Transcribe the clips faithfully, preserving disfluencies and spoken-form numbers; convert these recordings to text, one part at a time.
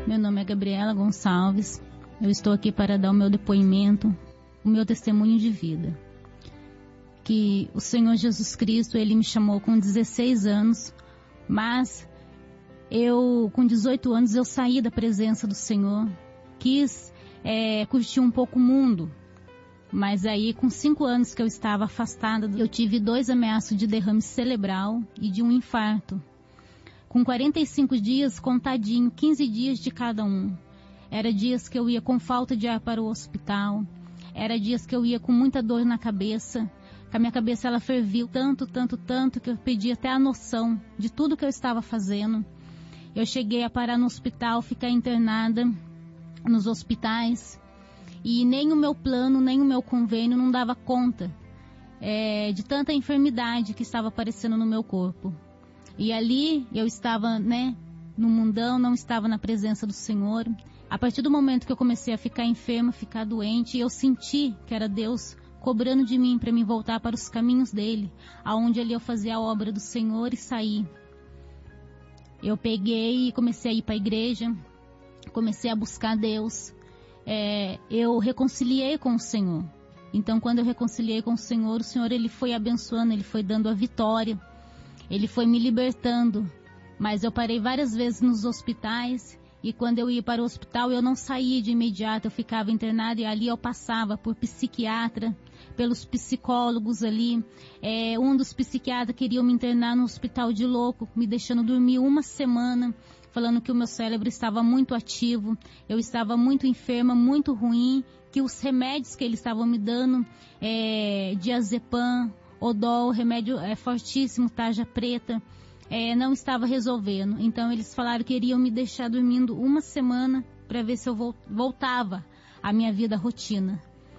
Meu nome é Gabriela Gonçalves. Eu estou aqui para dar o meu depoimento, o meu testemunho de vida. Que o Senhor Jesus Cristo, Ele me chamou com dezesseis anos, mas eu, com dezoito anos, eu saí da presença do Senhor. Quis é, curtir um pouco o mundo. Mas aí, com cinco anos que eu estava afastada, eu tive dois ameaços de derrame cerebral e de um infarto. Com quarenta e cinco dias, contadinho, quinze dias de cada um. Era dias que eu ia com falta de ar para o hospital. Era dias que eu ia com muita dor na cabeça. Que a minha cabeça ela ferviu tanto, tanto, tanto, que eu perdi até a noção de tudo que eu estava fazendo. Eu cheguei a parar no hospital, ficar internada nos hospitais. E nem o meu plano, nem o meu convênio não dava conta é, de tanta enfermidade que estava aparecendo no meu corpo. E ali eu estava, né, no mundão, não estava na presença do Senhor. A partir do momento que eu comecei a ficar enferma, ficar doente, eu senti que era Deus cobrando de mim para me voltar para os caminhos dele, aonde ali eu fazia a obra do Senhor e saí. Eu peguei e comecei a ir para a igreja, comecei a buscar Deus. É, eu reconciliei com o Senhor. Então, quando eu reconciliei com o Senhor, o Senhor ele foi abençoando, ele foi dando a vitória, ele foi me libertando. Mas eu parei várias vezes nos hospitais e quando eu ia para o hospital eu não saía de imediato, eu ficava internada e ali eu passava por psiquiatra, pelos psicólogos ali. É, um dos psiquiatras queria me internar no hospital de louco, me deixando dormir uma semana, falando que o meu cérebro estava muito ativo, eu estava muito enferma, muito ruim, que os remédios que eles estavam me dando, é, diazepam, Odol, remédio é, fortíssimo, tarja preta, é, não estava resolvendo. Então eles falaram que iriam me deixar dormindo uma semana para ver se eu voltava à minha vida rotina.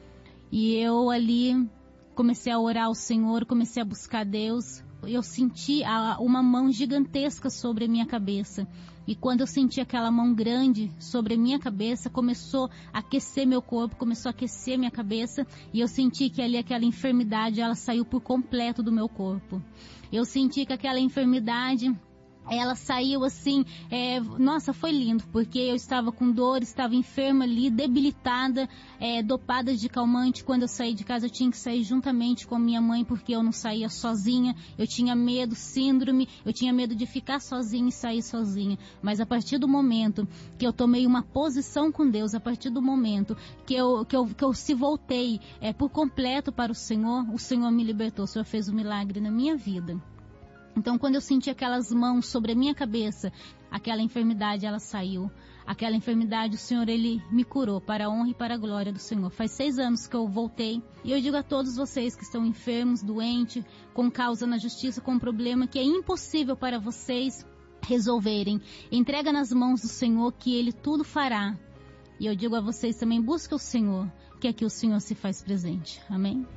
E eu ali comecei a orar ao Senhor, comecei a buscar Deus. Eu senti a, uma mão gigantesca sobre a minha cabeça. E quando eu senti aquela mão grande sobre a minha cabeça, começou a aquecer meu corpo, começou a aquecer minha cabeça. E eu senti que ali aquela enfermidade, ela saiu por completo do meu corpo. Eu senti que aquela enfermidade, ela saiu assim, é, nossa, foi lindo, porque eu estava com dor, estava enferma ali, debilitada, é, dopada de calmante. Quando eu saí de casa, eu tinha que sair juntamente com minha mãe, porque eu não saía sozinha, eu tinha medo, síndrome, eu tinha medo de ficar sozinha e sair sozinha. Mas a partir do momento que eu tomei uma posição com Deus, a partir do momento que eu, que eu, que eu se voltei é, por completo para o Senhor, o Senhor me libertou, o Senhor fez um milagre na minha vida. Então, quando eu senti aquelas mãos sobre a minha cabeça, aquela enfermidade, ela saiu. Aquela enfermidade, o Senhor, Ele me curou para a honra e para a glória do Senhor. Faz seis anos que eu voltei. E eu digo a todos vocês que estão enfermos, doentes, com causa na justiça, com um problema que é impossível para vocês resolverem. Entrega nas mãos do Senhor que Ele tudo fará. E eu digo a vocês também, busque o Senhor, que aqui o Senhor se faz presente. Amém?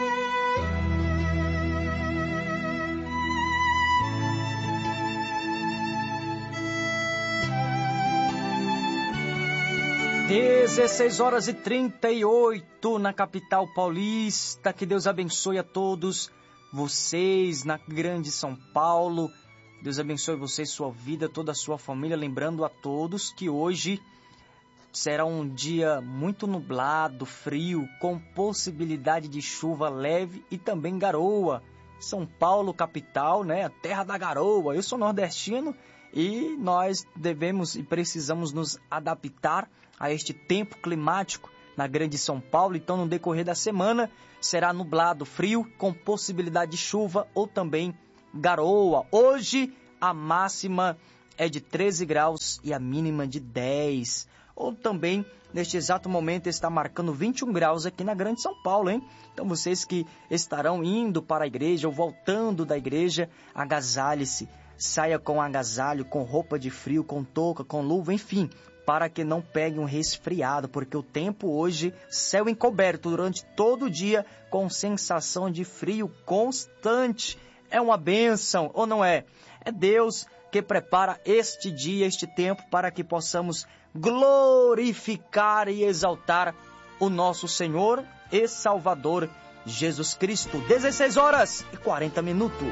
dezesseis horas e trinta e oito na capital paulista. Que Deus abençoe a todos vocês na grande São Paulo. Deus abençoe você, sua vida, toda a sua família. Lembrando a todos que hoje será um dia muito nublado, frio, com possibilidade de chuva leve e também garoa. São Paulo, capital, né? A terra da garoa. Eu sou nordestino e nós devemos e precisamos nos adaptar a este tempo climático na grande São Paulo. Então, no decorrer da semana, será nublado, frio, com possibilidade de chuva ou também garoa. Hoje, a máxima é de treze graus e a mínima de dez. Ou também, neste exato momento, está marcando vinte e um graus aqui na grande São Paulo, hein? Então, vocês que estarão indo para a igreja ou voltando da igreja, agasalhe-se. Saia com agasalho, com roupa de frio, com touca, com luva, enfim, para que não pegue um resfriado, porque o tempo hoje, céu encoberto durante todo o dia, com sensação de frio constante. É uma bênção, ou não é? É Deus que prepara este dia, este tempo, para que possamos glorificar e exaltar o nosso Senhor e Salvador Jesus Cristo. dezesseis horas e quarenta minutos.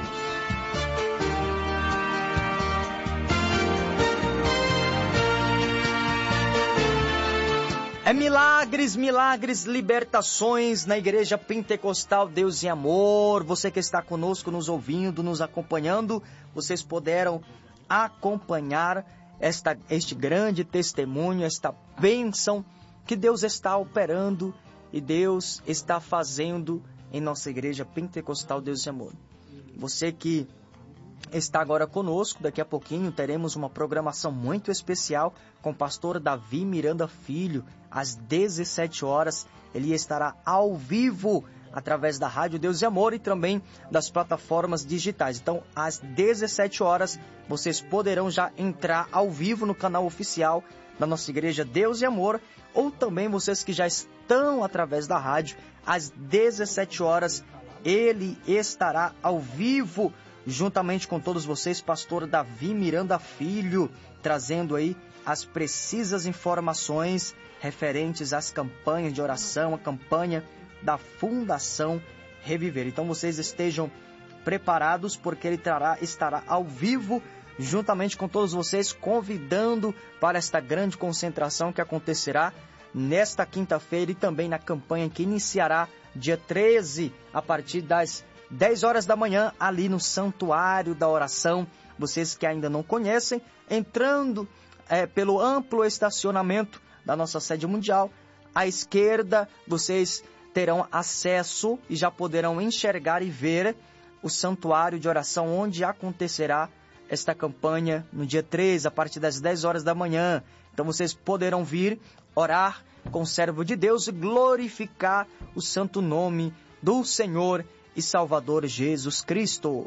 É milagres, milagres, libertações na Igreja Pentecostal Deus e Amor. Você que está conosco, nos ouvindo, nos acompanhando, vocês puderam acompanhar esta, este grande testemunho, esta bênção que Deus está operando e Deus está fazendo em nossa Igreja Pentecostal Deus e Amor. Você que está agora conosco, daqui a pouquinho teremos uma programação muito especial com o pastor Davi Miranda Filho, às dezessete horas. Ele estará ao vivo através da Rádio Deus e Amor e também das plataformas digitais. Então, às dezessete horas, vocês poderão já entrar ao vivo no canal oficial da nossa Igreja Deus e Amor, ou também vocês que já estão através da rádio, às dezessete horas, ele estará ao vivo juntamente com todos vocês, pastor Davi Miranda Filho, trazendo aí as precisas informações referentes às campanhas de oração, a campanha da Fundação Reviver. Então vocês estejam preparados, porque ele trará, estará ao vivo juntamente com todos vocês, convidando para esta grande concentração que acontecerá nesta quinta-feira e também na campanha que iniciará dia treze, a partir das dez horas da manhã, ali no Santuário da Oração. Vocês que ainda não conhecem, entrando é, pelo amplo estacionamento da nossa sede mundial, à esquerda vocês terão acesso e já poderão enxergar e ver o Santuário de Oração, onde acontecerá esta campanha no dia treze, a partir das dez horas da manhã. Então vocês poderão vir orar com o servo de Deus e glorificar o santo nome do Senhor e Salvador Jesus Cristo.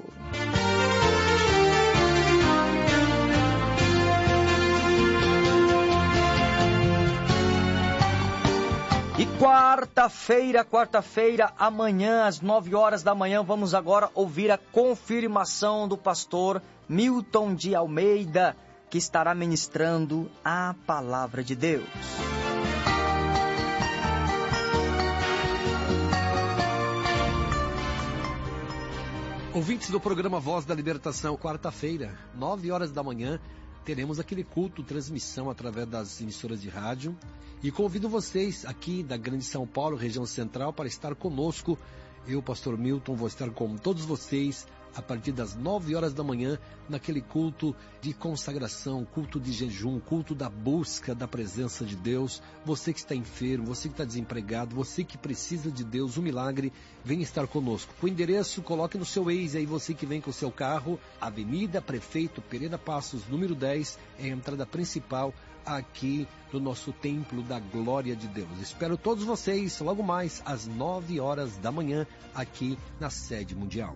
E quarta-feira, quarta-feira, amanhã, às nove horas da manhã, vamos agora ouvir a confirmação do pastor Milton de Almeida, que estará ministrando a palavra de Deus. Ouvintes do programa Voz da Libertação, quarta-feira, nove horas da manhã, teremos aquele culto, transmissão através das emissoras de rádio. E convido vocês aqui da Grande São Paulo, região central, para estar conosco. Eu, pastor Milton, vou estar com todos vocês a partir das nove horas da manhã, naquele culto de consagração, culto de jejum, culto da busca da presença de Deus. Você que está enfermo, você que está desempregado, você que precisa de Deus, um milagre, vem estar conosco. O endereço, coloque no seu Waze aí, você que vem com o seu carro, Avenida Prefeito Pereira Passos, número dez, é a entrada principal aqui do nosso Templo da Glória de Deus. Espero todos vocês logo mais às nove horas da manhã, aqui na sede mundial.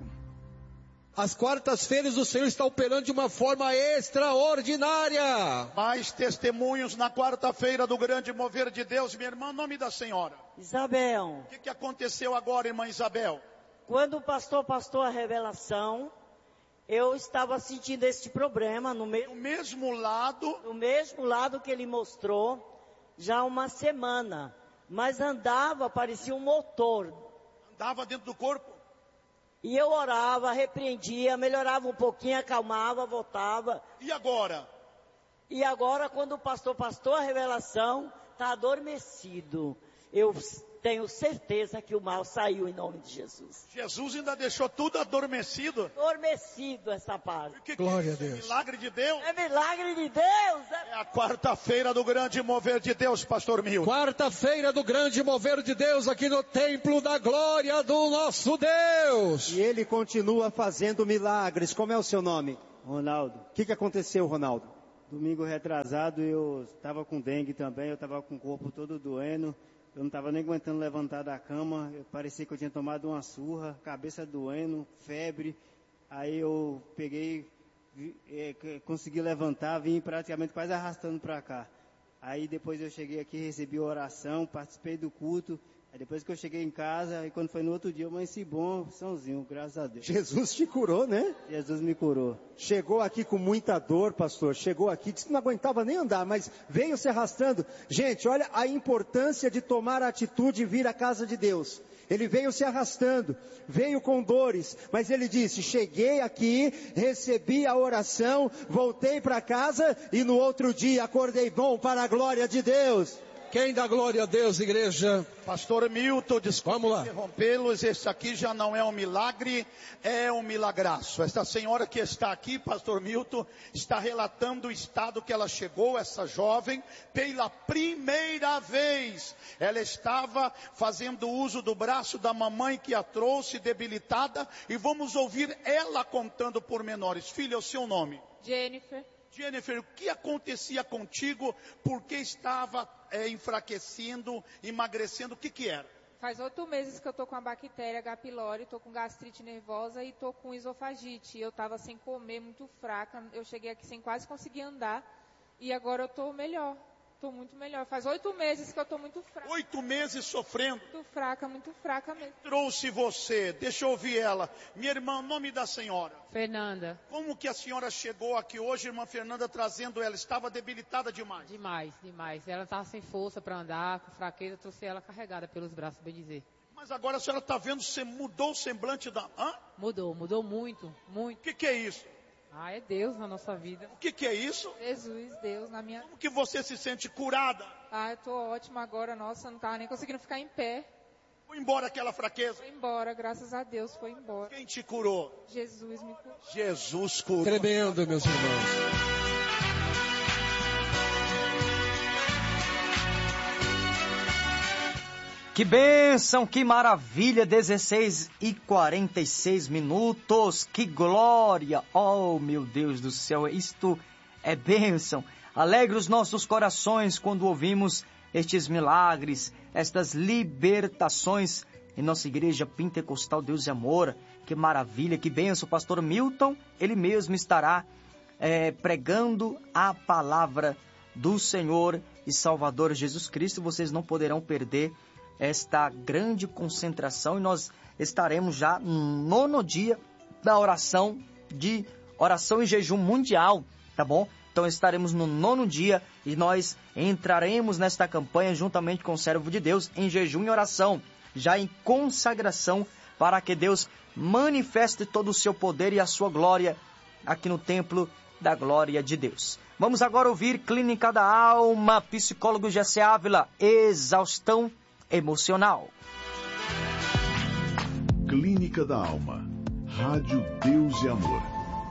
Às quartas-feiras o Senhor está operando de uma forma extraordinária. Mais testemunhos na quarta-feira do grande mover de Deus. Minha irmã, nome da senhora? Isabel. O que, que aconteceu agora, irmã Isabel? Quando o pastor pastor a revelação, eu estava sentindo este problema no, me... no mesmo lado. No mesmo lado que ele mostrou, já há uma semana. Mas andava, parecia um motor. Andava dentro do corpo? E eu orava, repreendia, melhorava um pouquinho, acalmava, voltava. E agora? E agora, quando o pastor pastor a revelação, está adormecido. Eu tenho certeza que o mal saiu em nome de Jesus. Jesus ainda deixou tudo adormecido? Adormecido essa parte. Que Glória que é a Deus. É milagre de Deus? É milagre de Deus. É a quarta-feira do grande mover de Deus, pastor Milton. Quarta-feira do grande mover de Deus aqui no Templo da Glória do nosso Deus. E ele continua fazendo milagres. Como é o seu nome? Ronaldo. O que, que aconteceu, Ronaldo? Domingo retrasado eu estava com dengue também, eu estava com o corpo todo doendo. Eu não estava nem aguentando levantar da cama, eu parecia que eu tinha tomado uma surra, cabeça doendo, febre. Aí eu peguei, é, consegui levantar, vim praticamente quase arrastando para cá. Aí depois eu cheguei aqui, recebi a oração, participei do culto. Aí depois que eu cheguei em casa, aí quando foi no outro dia, eu amanheci bom, sãozinho, graças a Deus. Jesus te curou, né? Jesus me curou. Chegou aqui com muita dor, pastor. Chegou aqui, disse que não aguentava nem andar, mas veio se arrastando. Gente, olha a importância de tomar a atitude e vir à casa de Deus. Ele veio se arrastando, veio com dores, mas ele disse, cheguei aqui, recebi a oração, voltei para casa e no outro dia acordei bom para a glória de Deus. Quem dá glória a Deus, igreja? Pastor Milton, desculpa Vamos lá. interrompê-los, esse aqui já não é um milagre, é um milagraço. Esta senhora que está aqui, Pastor Milton, está relatando o estado que ela chegou, essa jovem, pela primeira vez. Ela estava fazendo uso do braço da mamãe que a trouxe, debilitada, e vamos ouvir ela contando pormenores. Filha, o seu nome? Jennifer. Jennifer, o que acontecia contigo? Por que estava é, enfraquecendo, emagrecendo? O que que era? Faz oito meses que eu tô com a bactéria H. pylori, tô com gastrite nervosa e tô com esofagite. Eu tava sem comer, muito fraca. Eu cheguei aqui sem quase conseguir andar e agora eu tô melhor. Tô muito melhor. Faz oito meses que eu tô muito fraca. Oito meses sofrendo? Muito fraca, muito fraca mesmo. Trouxe você, deixa eu ouvir ela. Minha irmã, nome da senhora? Fernanda. Como que a senhora chegou aqui hoje, irmã Fernanda, trazendo ela? Estava debilitada demais? Demais, demais. Ela estava sem força para andar, com fraqueza, trouxe ela carregada pelos braços, bem dizer. Mas agora a senhora está vendo, você mudou o semblante da... Hã? Mudou, mudou muito, muito. O que que é isso? Ah, é Deus na nossa vida. O que que é isso? Jesus, Deus na minha... Como que você se sente curada? Ah, eu tô ótima agora, nossa, não tava nem conseguindo ficar em pé. Foi embora aquela fraqueza? Foi embora, graças a Deus, foi embora. Quem te curou? Jesus me curou. Jesus curou. Tremendo, meus irmãos. Que bênção, que maravilha, dezesseis e quarenta e seis minutos, que glória, oh meu Deus do céu, isto é bênção. Alegra os nossos corações quando ouvimos estes milagres, estas libertações em nossa igreja pentecostal Deus e Amor. Que maravilha, que bênção, pastor Milton, ele mesmo estará é, pregando a palavra do Senhor e Salvador Jesus Cristo. Vocês não poderão perder esta grande concentração e nós estaremos já no nono dia da oração de oração e jejum mundial, tá bom? Então estaremos no nono dia e nós entraremos nesta campanha juntamente com o servo de Deus em jejum e oração, já em consagração para que Deus manifeste todo o seu poder e a sua glória aqui no templo da glória de Deus. Vamos agora ouvir Clínica da Alma, psicólogo Jessé Ávila, exaustão emocional. Clínica da Alma, Rádio Deus e Amor.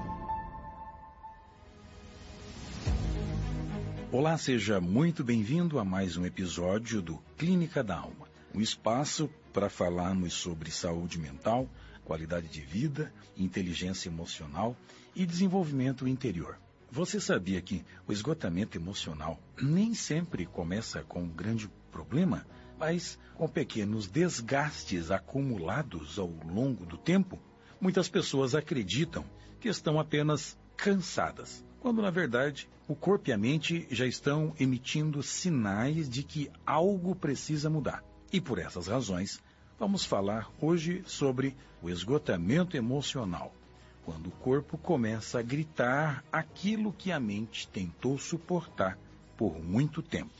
Olá, seja muito bem-vindo a mais um episódio do Clínica da Alma, um espaço para falarmos sobre saúde mental, qualidade de vida, inteligência emocional e desenvolvimento interior. Você sabia que o esgotamento emocional nem sempre começa com um grande problema, mas com pequenos desgastes acumulados ao longo do tempo? Muitas pessoas acreditam que estão apenas cansadas, quando na verdade o corpo e a mente já estão emitindo sinais de que algo precisa mudar. E por essas razões, vamos falar hoje sobre o esgotamento emocional, quando o corpo começa a gritar aquilo que a mente tentou suportar por muito tempo.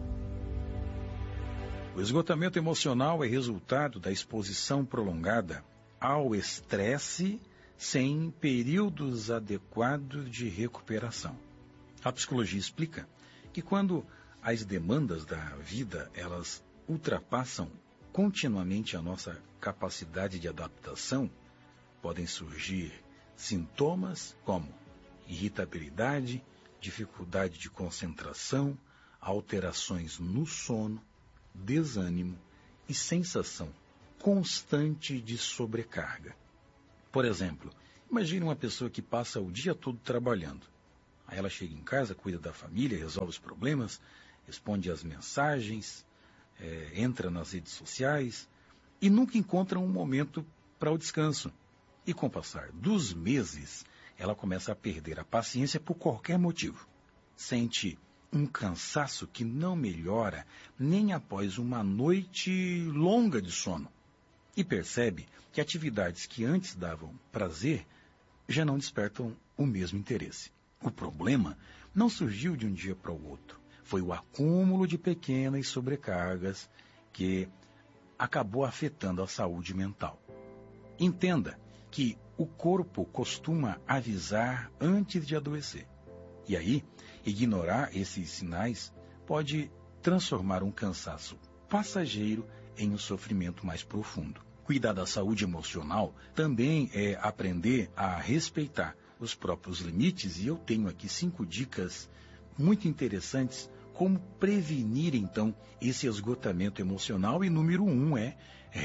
O esgotamento emocional é resultado da exposição prolongada ao estresse sem períodos adequados de recuperação. A psicologia explica que quando as demandas da vida elas ultrapassam continuamente a nossa capacidade de adaptação, podem surgir sintomas como irritabilidade, dificuldade de concentração, alterações no sono, desânimo e sensação constante de sobrecarga. Por exemplo, imagine uma pessoa que passa o dia todo trabalhando. Aí ela chega em casa, cuida da família, resolve os problemas, responde às mensagens, é, entra nas redes sociais e nunca encontra um momento para o descanso. E com o passar dos meses, ela começa a perder a paciência por qualquer motivo. Sente um cansaço que não melhora nem após uma noite longa de sono. E percebe que atividades que antes davam prazer já não despertam o mesmo interesse. O problema não surgiu de um dia para o outro. Foi o acúmulo de pequenas sobrecargas que acabou afetando a saúde mental. Entenda que o corpo costuma avisar antes de adoecer. E aí, ignorar esses sinais pode transformar um cansaço passageiro em um sofrimento mais profundo. Cuidar da saúde emocional também é aprender a respeitar os próprios limites, e eu tenho aqui cinco dicas muito interessantes como prevenir, então, esse esgotamento emocional. E número um é: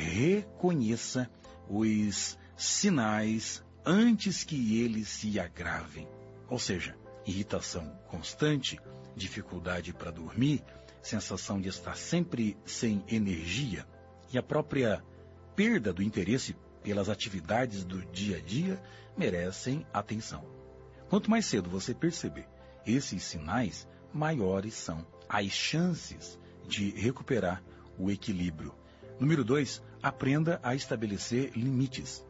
reconheça os sinais antes que eles se agravem. Ou seja, irritação constante, dificuldade para dormir, sensação de estar sempre sem energia e a própria perda do interesse pelas atividades do dia a dia merecem atenção. Quanto mais cedo você perceber esses sinais, maiores são as chances de recuperar o equilíbrio. Número dois, aprenda a estabelecer limites.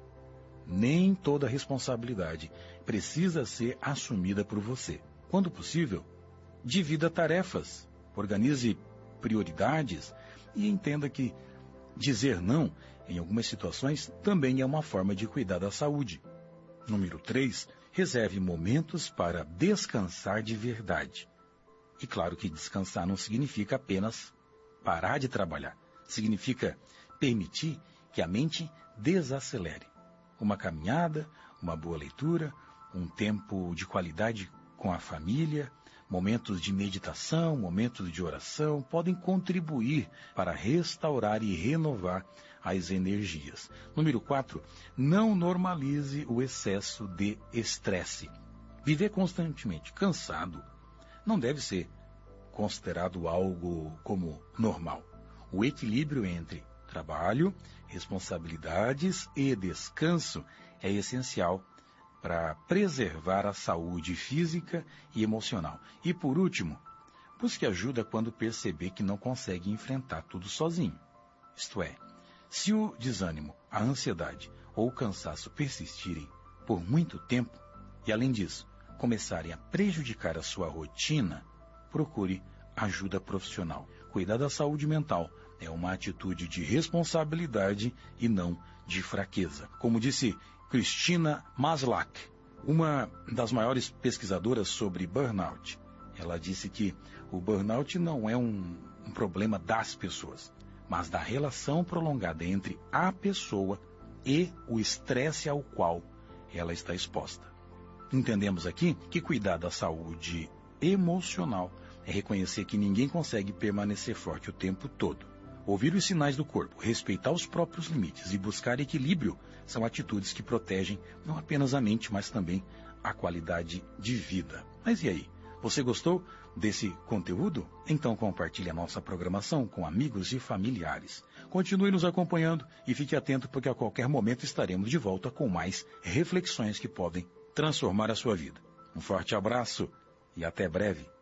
Nem toda responsabilidade precisa ser assumida por você. Quando possível, divida tarefas, organize prioridades e entenda que dizer não, em algumas situações, também é uma forma de cuidar da saúde. Número três, reserve momentos para descansar de verdade. E claro que descansar não significa apenas parar de trabalhar. Significa permitir que a mente desacelere. Uma caminhada, uma boa leitura, um tempo de qualidade com a família, momentos de meditação, momentos de oração, podem contribuir para restaurar e renovar as energias. Número quatro, não normalize o excesso de estresse. Viver constantemente cansado não deve ser considerado algo como normal. O equilíbrio entre trabalho, responsabilidades e descanso é essencial para preservar a saúde física e emocional. E por último, busque ajuda quando perceber que não consegue enfrentar tudo sozinho. Isto é, se o desânimo, a ansiedade ou o cansaço persistirem por muito tempo e, além disso, começarem a prejudicar a sua rotina, procure ajuda profissional. Cuidar da saúde mental é uma atitude de responsabilidade e não de fraqueza. Como disse Christina Maslach, uma das maiores pesquisadoras sobre burnout, ela disse que o burnout não é um, um problema das pessoas, mas da relação prolongada entre a pessoa e o estresse ao qual ela está exposta. Entendemos aqui que cuidar da saúde emocional é reconhecer que ninguém consegue permanecer forte o tempo todo. Ouvir os sinais do corpo, respeitar os próprios limites e buscar equilíbrio são atitudes que protegem não apenas a mente, mas também a qualidade de vida. Mas e aí? Você gostou desse conteúdo? Então compartilhe a nossa programação com amigos e familiares. Continue nos acompanhando e fique atento, porque a qualquer momento estaremos de volta com mais reflexões que podem transformar a sua vida. Um forte abraço e até breve.